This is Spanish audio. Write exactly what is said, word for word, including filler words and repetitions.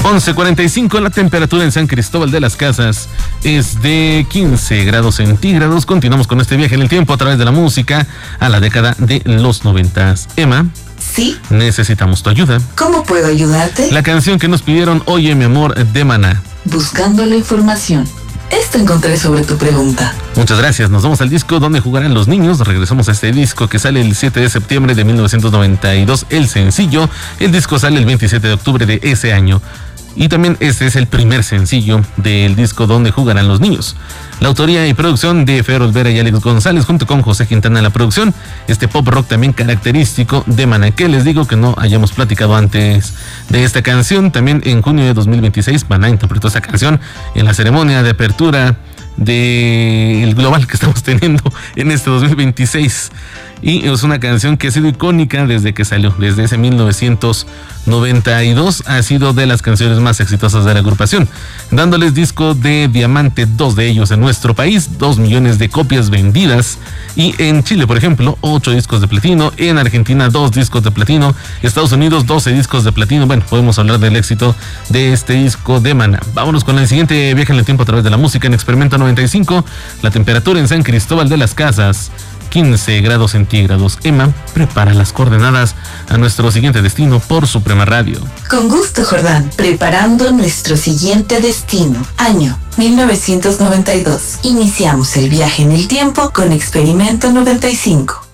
once cuarenta y cinco, la temperatura en San Cristóbal de las Casas es de quince grados centígrados. Continuamos con este viaje en el tiempo a través de la música a la década de los noventas. Emma. Sí. Necesitamos tu ayuda. ¿Cómo puedo ayudarte? La canción que nos pidieron, Oye mi amor, de Maná. Buscando la información. Esto encontré sobre tu pregunta. Muchas gracias. Nos vamos al disco Donde jugarán los niños. Regresamos a este disco que sale el siete de septiembre de mil novecientos noventa y dos, el sencillo. El disco sale el veintisiete de octubre de ese año. Y también este es el primer sencillo del disco Donde jugarán los niños. La autoría y producción de Fer Olvera y Alex González, junto con José Quintana en la producción. Este pop rock también característico de Maná, que les digo que no hayamos platicado antes de esta canción. También en junio de dos mil veintiséis, Maná interpretó esta canción en la ceremonia de apertura del global que estamos teniendo en este dos mil veintiséis. Y es una canción que ha sido icónica desde que salió, desde ese mil novecientos noventa y dos. Ha sido de las canciones más exitosas de la agrupación, dándoles disco de diamante, dos de ellos en nuestro país, dos millones de copias vendidas. Y en Chile, por ejemplo, ocho discos de platino. En Argentina, dos discos de platino. Estados Unidos, doce discos de platino. Bueno, podemos hablar del éxito de este disco de Maná. Vámonos con el siguiente viaje en el tiempo a través de la música en Experimento noventa y cinco. La temperatura en San Cristóbal de las Casas, quince grados centígrados. Emma prepara las coordenadas a nuestro siguiente destino por Suprema Radio. Con gusto, Jordán. Preparando nuestro siguiente destino. Año mil novecientos noventa y dos. Iniciamos el viaje en el tiempo con Experimento noventa y cinco.